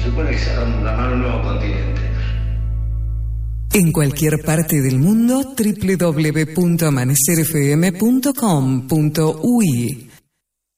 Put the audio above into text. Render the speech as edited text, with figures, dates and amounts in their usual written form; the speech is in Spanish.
supone que se arma un nuevo continente. En cualquier parte del mundo, www.amanecerfm.com.uy